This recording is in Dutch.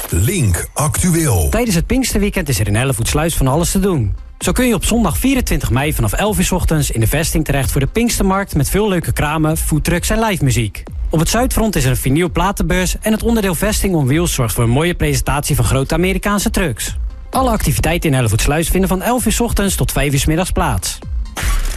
Link Actueel. Tijdens het Pinksterweekend is er in Hellevoetsluis van alles te doen. Zo kun je op zondag 24 mei vanaf 11 uur 's ochtends in de vesting terecht voor de Pinkstermarkt met veel leuke kramen, foodtrucks en live muziek. Op het Zuidfront is er een vinyl platenbeurs en het onderdeel Vesting on Wheels zorgt voor een mooie presentatie van grote Amerikaanse trucks. Alle activiteiten in Hellevoetsluis vinden van 11 uur 's ochtends tot 5 uur 's middags plaats.